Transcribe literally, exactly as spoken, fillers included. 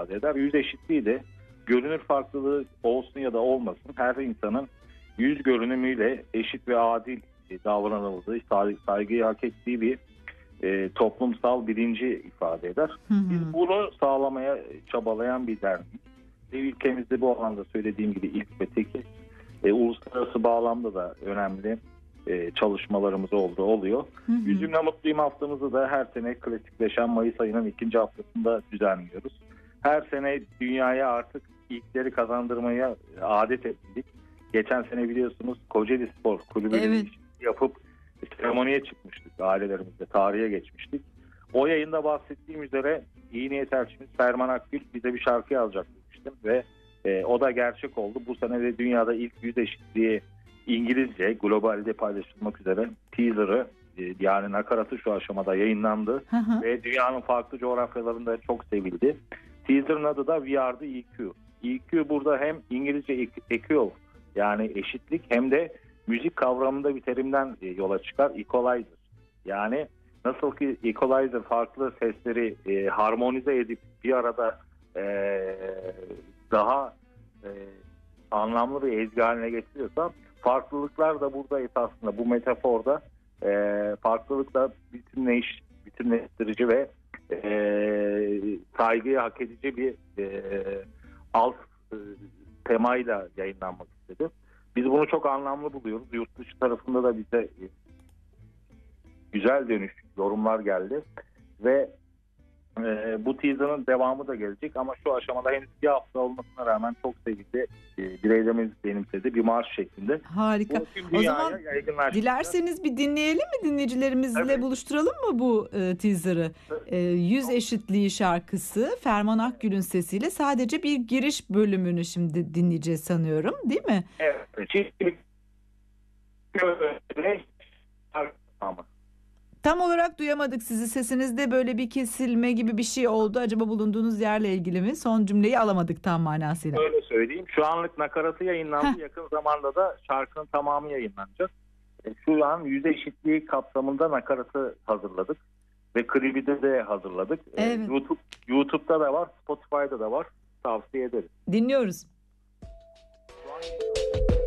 ifade eder. Yüz eşitliği de görünür farklılığı olsun ya da olmasın, her insanın yüz görünümüyle eşit ve adil davranıldığı, saygıyı hak ettiği bir e, toplumsal bilinci ifade eder. Hı hı. Biz bunu sağlamaya çabalayan bir derneğiz. Ve ülkemizde bu alanda söylediğim gibi ilk ve tekiz. E, uluslararası bağlamda da önemli e, çalışmalarımız oldu, oluyor. Hı hı. Yüzümle Mutluyum haftamızı da her sene klasikleşen Mayıs ayının ikinci haftasında düzenliyoruz. Her sene dünyaya artık ilkleri kazandırmaya adet ettik. Geçen sene biliyorsunuz Kocaeli Spor Kulübü'nün Evet. yapıp seremoniye çıkmıştık ailelerimizle, tarihe geçmiştik. O yayında bahsettiğim üzere iyi niyet elçimiz Ferman Akgül bize bir şarkı yazacak demiştim ve e, o da gerçek oldu. Bu sene de dünyada ilk yüz eşitliği İngilizce globalde paylaşılmak üzere teaser'ı e, yani nakaratı şu aşamada yayınlandı Hı hı. ve dünyanın farklı coğrafyalarında çok sevildi. Teaser'ın adı da We Are The E Q. E Q burada hem İngilizce equal yani eşitlik hem de müzik kavramında bir terimden yola çıkar. Equalizer. Yani nasıl ki equalizer farklı sesleri e, harmonize edip bir arada e, daha e, anlamlı bir ezgi haline getiriyorsa, farklılıklar da burada esasında bu metaforda e, farklılıkla bütünleş, bütünleştirici ve e, saygıyı hak edici bir e, alt e, temayla yayınlanmak istedi. Biz bunu çok anlamlı buluyoruz. Yurt dışı tarafında da bize güzel dönüş, yorumlar geldi. Ve e, bu teaser'ın devamı da gelecek ama şu aşamada henüz bir hafta olmasına rağmen çok sevildi. E, bireylerimiz benimsedi bir marş şeklinde. Harika. O zaman dilerseniz bir dinleyelim mi, dinleyicilerimizle evet. buluşturalım mı bu e, teaser'ı? E, Yüz Eşitliği şarkısı Ferman Akgül'ün sesiyle sadece bir giriş bölümünü şimdi dinleyeceğiz sanıyorum, değil mi? Evet. Şimdi tam olarak duyamadık sizi. Sesinizde böyle bir kesilme gibi bir şey oldu. Acaba bulunduğunuz yerle ilgili mi? Son cümleyi alamadık tam manasıyla. Öyle söyleyeyim. Şu anlık nakaratı yayınlandı. Heh. Yakın zamanda da şarkının tamamı yayınlanacak. E, şu an yüz eşitliği kapsamında nakaratı hazırladık. Ve klibi de, de hazırladık. Evet. E, YouTube, YouTube'da da var, Spotify'da da var. Tavsiye ederiz. Dinliyoruz. Şu an